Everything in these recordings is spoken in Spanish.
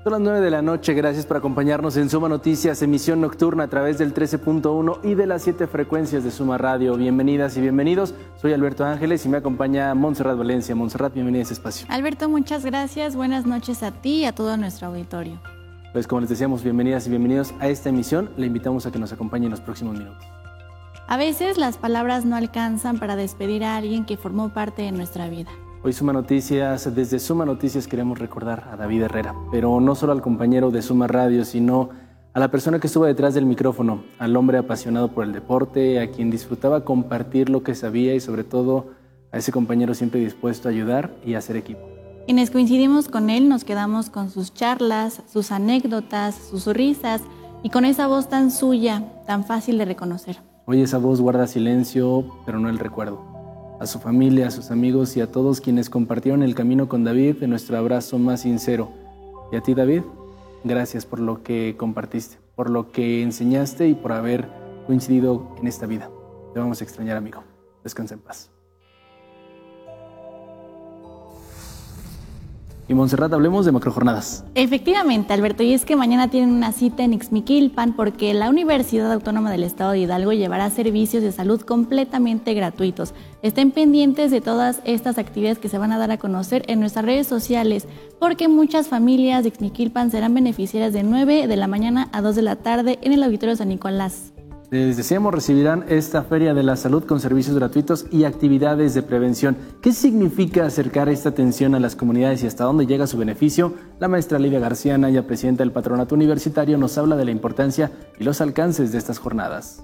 Son las 9 de la noche, gracias por acompañarnos en Suma Noticias, emisión nocturna a través del 13.1 y de las 7 frecuencias de Suma Radio. Bienvenidas y bienvenidos, soy Alberto Ángeles y me acompaña Montserrat Valencia. Montserrat, bienvenida a este espacio. Alberto, muchas gracias, buenas noches a ti y a todo nuestro auditorio. Pues como les decíamos, bienvenidas y bienvenidos a esta emisión, le invitamos a que nos acompañe en los próximos minutos. A veces las palabras no alcanzan para despedir a alguien que formó parte de nuestra vida. Hoy Suma Noticias, desde Suma Noticias queremos recordar a David Herrera, pero no solo al compañero de Suma Radio, sino a la persona que estuvo detrás del micrófono, al hombre apasionado por el deporte, a quien disfrutaba compartir lo que sabía y sobre todo a ese compañero siempre dispuesto a ayudar y a hacer equipo. Quienes coincidimos con él nos quedamos con sus charlas, sus anécdotas, sus risas y con esa voz tan suya, tan fácil de reconocer. Hoy esa voz guarda silencio, pero no el recuerdo. A su familia, a sus amigos y a todos quienes compartieron el camino con David, de nuestro abrazo más sincero. Y a ti, David, gracias por lo que compartiste, por lo que enseñaste y por haber coincidido en esta vida. Te vamos a extrañar, amigo. Descansa en paz. Y Montserrat, hablemos de macrojornadas. Efectivamente, Alberto, y es que mañana tienen una cita en Ixmiquilpan porque la Universidad Autónoma del Estado de Hidalgo llevará servicios de salud completamente gratuitos. Estén pendientes de todas estas actividades que se van a dar a conocer en nuestras redes sociales, porque muchas familias de Ixmiquilpan serán beneficiarias de 9 de la mañana a 2 de la tarde en el Auditorio San Nicolás. Les decíamos, recibirán esta Feria de la Salud con servicios gratuitos y actividades de prevención. ¿Qué significa acercar esta atención a las comunidades y hasta dónde llega su beneficio? La maestra Lidia García Naya, presidenta del Patronato Universitario, nos habla de la importancia y los alcances de estas jornadas.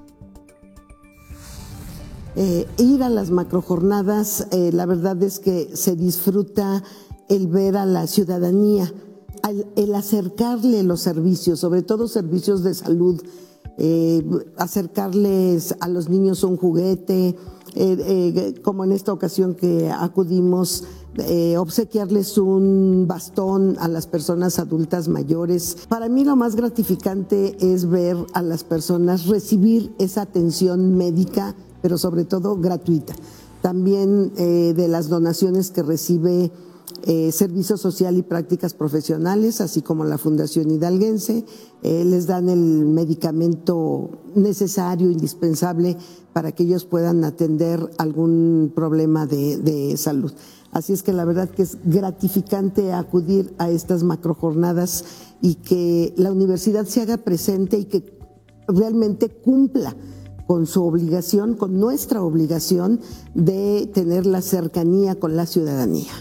Ir a las macrojornadas, la verdad es que se disfruta el ver a la ciudadanía, el acercarle los servicios, sobre todo servicios de salud, acercarles a los niños un juguete, como en esta ocasión que acudimos, obsequiarles un bastón a las personas adultas mayores. Para mí lo más gratificante es ver a las personas recibir esa atención médica, pero sobre todo gratuita. También de las donaciones que recibe Servicio Social y Prácticas Profesionales, así como la Fundación Hidalguense, les dan el medicamento necesario, indispensable, para que ellos puedan atender algún problema de salud. Así es que la verdad que es gratificante acudir a estas macrojornadas y que la universidad se haga presente y que realmente cumpla con su obligación, con nuestra obligación de tener la cercanía con la ciudadanía.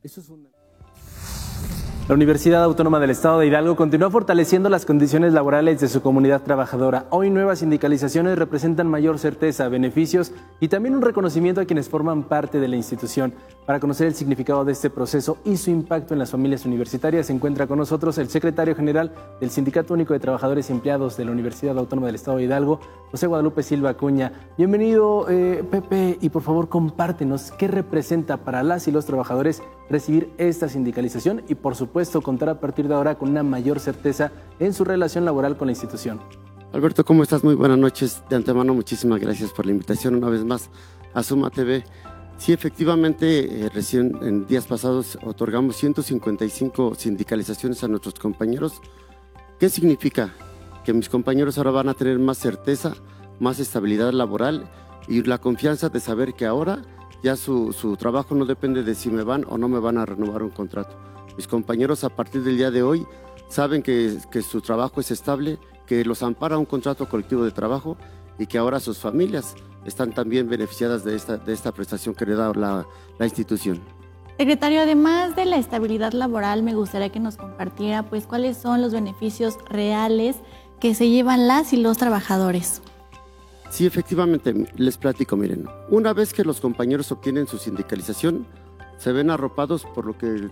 La Universidad Autónoma del Estado de Hidalgo continúa fortaleciendo las condiciones laborales de su comunidad trabajadora. Hoy nuevas sindicalizaciones representan mayor certeza, beneficios y también un reconocimiento a quienes forman parte de la institución. Para conocer el significado de este proceso y su impacto en las familias universitarias, se encuentra con nosotros el secretario general del Sindicato Único de Trabajadores y Empleados de la Universidad Autónoma del Estado de Hidalgo, José Guadalupe Silva Acuña. Bienvenido, Pepe, y por favor compártenos qué representa para las y los trabajadores recibir esta sindicalización y, por supuesto, contar a partir de ahora con una mayor certeza en su relación laboral con la institución. Alberto, ¿cómo estás? Muy buenas noches. De antemano, muchísimas gracias por la invitación una vez más a Suma TV. Sí, efectivamente, recién en días pasados otorgamos 155 sindicalizaciones a nuestros compañeros. ¿Qué significa? Que mis compañeros ahora van a tener más certeza, más estabilidad laboral y la confianza de saber que ahora ya su trabajo no depende de si me van o no me van a renovar un contrato. Mis compañeros a partir del día de hoy saben que su trabajo es estable, que los ampara un contrato colectivo de trabajo y que ahora sus familias están también beneficiadas de esta prestación que le da la institución. Secretario, además de la estabilidad laboral, me gustaría que nos compartiera pues cuáles son los beneficios reales que se llevan las y los trabajadores. Sí, efectivamente, les platico, miren, una vez que los compañeros obtienen su sindicalización, se ven arropados por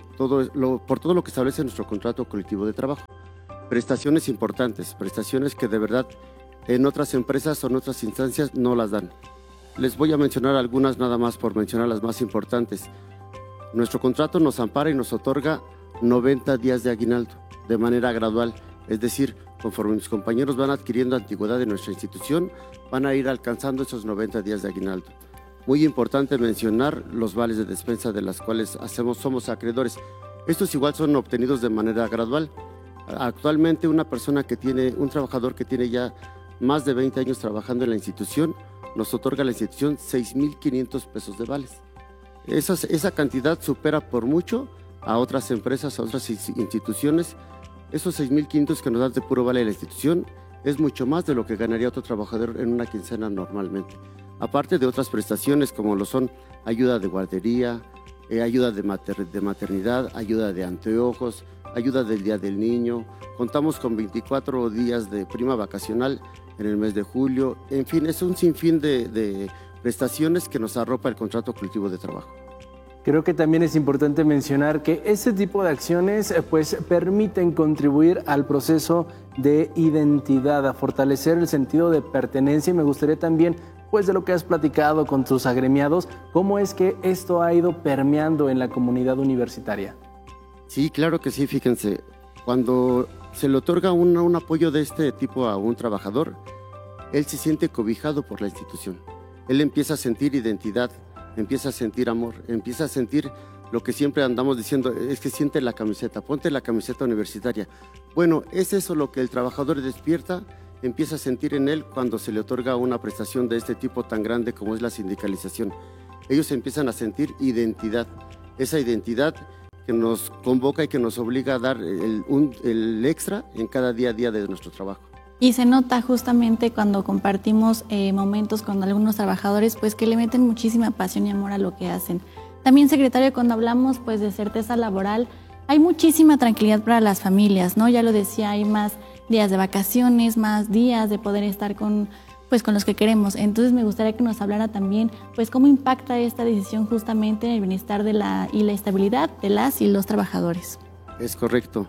todo lo que establece nuestro contrato colectivo de trabajo. Prestaciones importantes, prestaciones que de verdad en otras empresas o en otras instancias no las dan. Les voy a mencionar algunas nada más por mencionar las más importantes. Nuestro contrato nos ampara y nos otorga 90 días de aguinaldo de manera gradual, es decir, conforme mis compañeros van adquiriendo antigüedad en nuestra institución, van a ir alcanzando esos 90 días de aguinaldo. Muy importante mencionar los vales de despensa de las cuales somos acreedores. Estos igual son obtenidos de manera gradual. Actualmente un trabajador que tiene ya más de 20 años trabajando en la institución, nos otorga la institución 6,500 pesos de vales. Esa cantidad supera por mucho a otras empresas, a otras instituciones. Esos 6,500 que nos dan de puro vale la institución es mucho más de lo que ganaría otro trabajador en una quincena normalmente. Aparte de otras prestaciones como lo son ayuda de guardería, ayuda de maternidad, ayuda de anteojos, ayuda del Día del Niño. Contamos con 24 días de prima vacacional en el mes de julio. En fin, es un sinfín de prestaciones que nos arropa el contrato colectivo de trabajo. Creo que también es importante mencionar que ese tipo de acciones pues permiten contribuir al proceso de identidad, a fortalecer el sentido de pertenencia, y me gustaría también, pues de lo que has platicado con tus agremiados, cómo es que esto ha ido permeando en la comunidad universitaria. Sí, claro que sí, fíjense, cuando se le otorga un apoyo de este tipo a un trabajador, él se siente cobijado por la institución, él empieza a sentir identidad, empieza a sentir amor, empieza a sentir lo que siempre andamos diciendo, es que siente la camiseta, ponte la camiseta universitaria. Bueno, es eso lo que el trabajador despierta, empieza a sentir en él cuando se le otorga una prestación de este tipo tan grande como es la sindicalización. Ellos empiezan a sentir identidad, esa identidad que nos convoca y que nos obliga a dar el extra en cada día a día de nuestro trabajo. Y se nota justamente cuando compartimos momentos con algunos trabajadores, pues que le meten muchísima pasión y amor a lo que hacen. También, secretario, cuando hablamos pues de certeza laboral, hay muchísima tranquilidad para las familias, ¿no? Ya lo decía, hay más días de vacaciones, más días de poder estar con los que queremos. Entonces me gustaría que nos hablara también pues cómo impacta esta decisión justamente en el bienestar y la estabilidad de las y los trabajadores. Es correcto.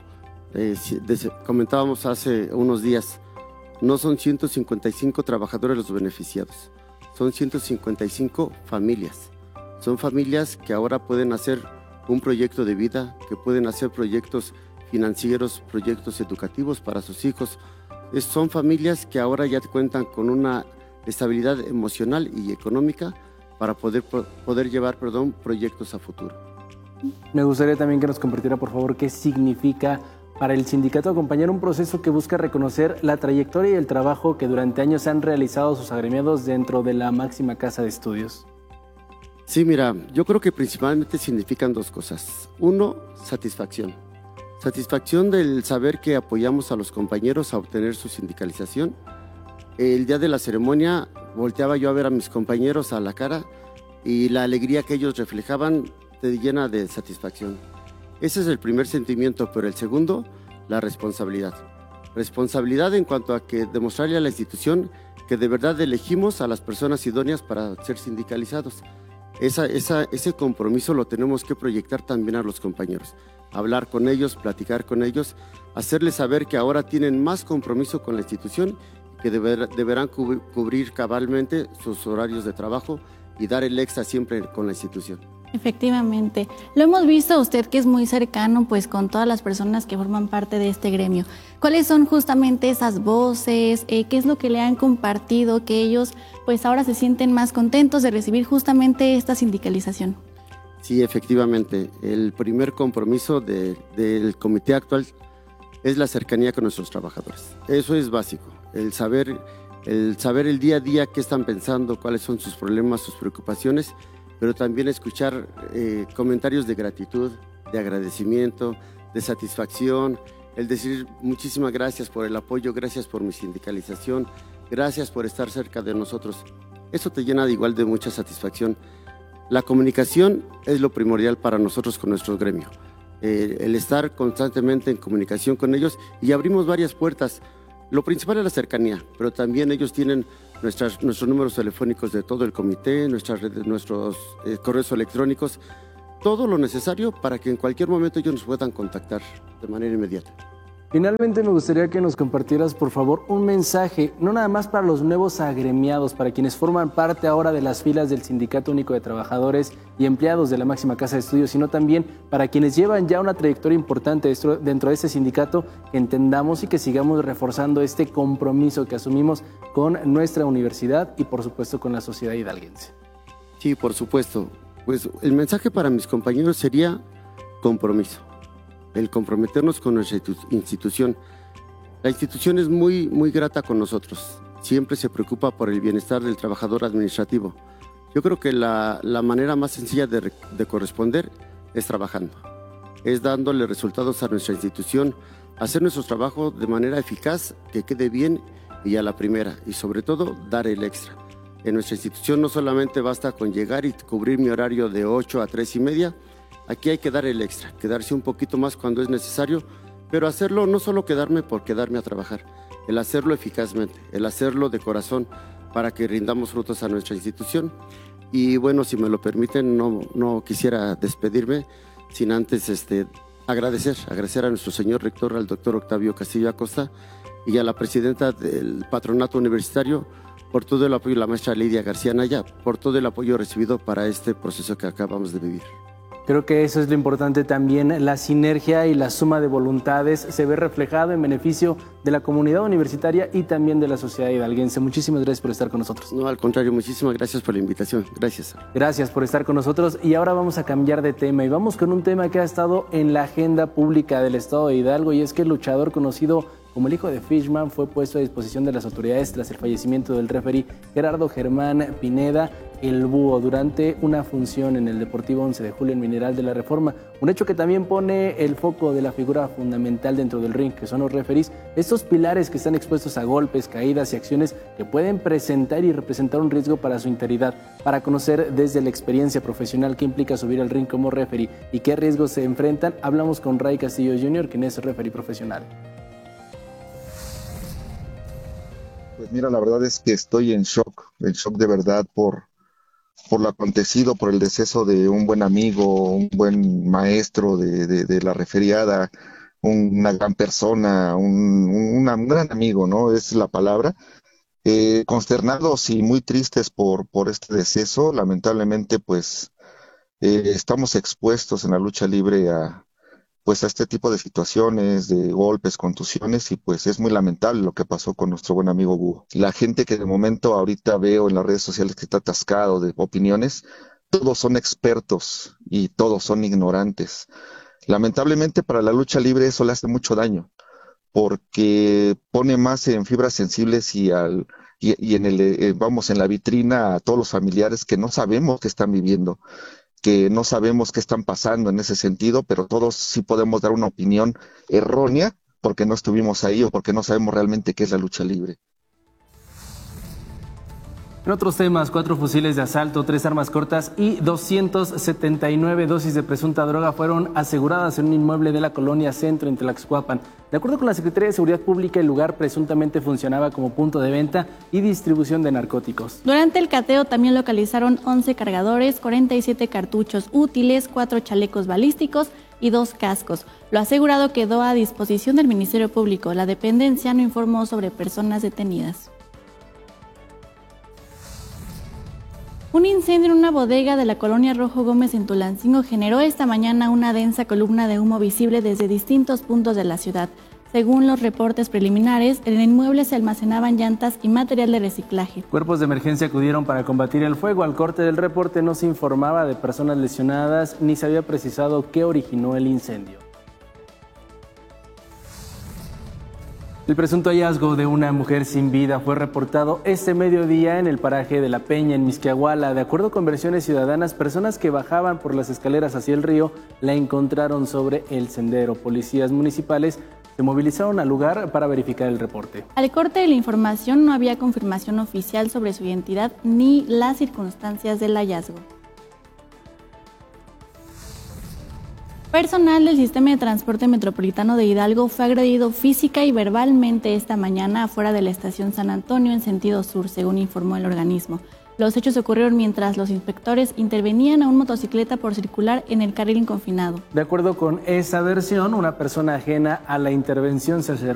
Comentábamos hace unos días, no son 155 trabajadores los beneficiados, son 155 familias. Son familias que ahora pueden hacer un proyecto de vida, que pueden hacer proyectos financieros, proyectos educativos para sus hijos. Son familias que ahora ya cuentan con una estabilidad emocional y económica para poder llevar proyectos a futuro. Me gustaría también que nos compartiera, por favor, qué significa para el sindicato acompañar un proceso que busca reconocer la trayectoria y el trabajo que durante años han realizado sus agremiados dentro de la máxima casa de estudios. Sí, mira, yo creo que principalmente significan dos cosas. Uno, satisfacción. Satisfacción del saber que apoyamos a los compañeros a obtener su sindicalización. El día de la ceremonia volteaba yo a ver a mis compañeros a la cara y la alegría que ellos reflejaban te llena de satisfacción. Ese es el primer sentimiento, pero el segundo, la responsabilidad. Responsabilidad en cuanto a que demostrarle a la institución que de verdad elegimos a las personas idóneas para ser sindicalizados. Ese compromiso lo tenemos que proyectar también a los compañeros. Hablar con ellos, platicar con ellos, hacerles saber que ahora tienen más compromiso con la institución, que deberán cubrir cabalmente sus horarios de trabajo y dar el extra siempre con la institución. Efectivamente. Lo hemos visto usted que es muy cercano pues con todas las personas que forman parte de este gremio. ¿Cuáles son justamente esas voces? ¿Qué es lo que le han compartido que ellos pues ahora se sienten más contentos de recibir justamente esta sindicalización? Sí, efectivamente. El primer compromiso del comité actual es la cercanía con nuestros trabajadores. Eso es básico. El saber el día a día qué están pensando, cuáles son sus problemas, sus preocupaciones, pero también escuchar comentarios de gratitud, de agradecimiento, de satisfacción, el decir muchísimas gracias por el apoyo, gracias por mi sindicalización, gracias por estar cerca de nosotros. Eso te llena de igual de mucha satisfacción. La comunicación es lo primordial para nosotros con nuestro gremio. El estar constantemente en comunicación con ellos y abrimos varias puertas. Lo principal es la cercanía, pero también ellos tienen nuestros números telefónicos de todo el comité, nuestros correos electrónicos, todo lo necesario para que en cualquier momento ellos nos puedan contactar de manera inmediata. Finalmente me gustaría que nos compartieras, por favor, un mensaje, no nada más para los nuevos agremiados, para quienes forman parte ahora de las filas del Sindicato Único de Trabajadores y empleados de la máxima casa de estudios, sino también para quienes llevan ya una trayectoria importante dentro de este sindicato, que entendamos y que sigamos reforzando este compromiso que asumimos con nuestra universidad y, por supuesto, con la sociedad hidalguense. Sí, por supuesto. Pues el mensaje para mis compañeros sería compromiso. el comprometernos con nuestra institución. La institución es muy, muy grata con nosotros. Siempre se preocupa por el bienestar del trabajador administrativo. Yo creo que la manera más sencilla de corresponder es trabajando, es dándole resultados a nuestra institución, hacer nuestro trabajo de manera eficaz, que quede bien y a la primera, y sobre todo dar el extra. En nuestra institución no solamente basta con llegar y cubrir mi horario de 8 a 3:30, aquí hay que dar el extra, quedarse un poquito más cuando es necesario, pero hacerlo no solo quedarme por quedarme a trabajar, el hacerlo eficazmente, el hacerlo de corazón para que rindamos frutos a nuestra institución. Y bueno, si me lo permiten, no quisiera despedirme sin antes agradecer a nuestro señor rector, al doctor Octavio Castillo Acosta, y a la presidenta del patronato universitario por todo el apoyo, la maestra Lidia García Naya, por todo el apoyo recibido para este proceso que acabamos de vivir. Creo que eso es lo importante también, la sinergia y la suma de voluntades se ve reflejado en beneficio de la comunidad universitaria y también de la sociedad hidalguense. Muchísimas gracias por estar con nosotros. No, al contrario, muchísimas gracias por la invitación. Gracias. Gracias por estar con nosotros y ahora vamos a cambiar de tema y vamos con un tema que ha estado en la agenda pública del estado de Hidalgo, y es que el luchador conocido como el hijo de Fishman fue puesto a disposición de las autoridades tras el fallecimiento del referí Gerardo Germán Pineda, el Búho, durante una función en el Deportivo 11 de Julio en Mineral de la Reforma. Un hecho que también pone el foco de la figura fundamental dentro del ring, que son los referís, estos pilares que están expuestos a golpes, caídas y acciones que pueden presentar y representar un riesgo para su integridad. Para conocer desde la experiencia profesional qué implica subir al ring como referí y qué riesgos se enfrentan, hablamos con Ray Castillo Jr., quien es referí profesional. Pues mira, la verdad es que estoy en shock de verdad por lo acontecido, por el deceso de un buen amigo, un buen maestro de la referiada, una gran persona, un gran amigo, ¿no? Es la palabra. Consternados y muy tristes por este deceso. Lamentablemente, pues, estamos expuestos en la lucha libre a este tipo de situaciones, de golpes, contusiones, y pues es muy lamentable lo que pasó con nuestro buen amigo Búho. La gente que de momento ahorita veo en las redes sociales que está atascado de opiniones, todos son expertos y todos son ignorantes. Lamentablemente para la lucha libre eso le hace mucho daño, porque pone más en fibras sensibles y en la vitrina a todos los familiares que no sabemos qué están viviendo, que no sabemos qué están pasando en ese sentido, pero todos sí podemos dar una opinión errónea porque no estuvimos ahí o porque no sabemos realmente qué es la lucha libre. En otros temas, 4 fusiles de asalto, 3 armas cortas y 279 dosis de presunta droga fueron aseguradas en un inmueble de la colonia Centro en Tlaxcuapan. De acuerdo con la Secretaría de Seguridad Pública, el lugar presuntamente funcionaba como punto de venta y distribución de narcóticos. Durante el cateo también localizaron 11 cargadores, 47 cartuchos útiles, 4 chalecos balísticos y 2 cascos. Lo asegurado quedó a disposición del Ministerio Público. La dependencia no informó sobre personas detenidas. Un incendio en una bodega de la colonia Rojo Gómez en Tulancingo generó esta mañana una densa columna de humo visible desde distintos puntos de la ciudad. Según los reportes preliminares, en el inmueble se almacenaban llantas y material de reciclaje. Cuerpos de emergencia acudieron para combatir el fuego. Al corte del reporte no se informaba de personas lesionadas ni se había precisado qué originó el incendio. El presunto hallazgo de una mujer sin vida fue reportado este mediodía en el paraje de La Peña, en Mixquiahuala. De acuerdo con versiones ciudadanas, personas que bajaban por las escaleras hacia el río la encontraron sobre el sendero. Policías municipales se movilizaron al lugar para verificar el reporte. Al corte de la información no había confirmación oficial sobre su identidad ni las circunstancias del hallazgo. Personal del Sistema de Transporte Metropolitano de Hidalgo fue agredido física y verbalmente esta mañana afuera de la estación San Antonio en sentido sur, según informó el organismo. Los hechos ocurrieron mientras los inspectores intervenían a una motocicleta por circular en el carril inconfinado. De acuerdo con esa versión, una persona ajena a la intervención se acercó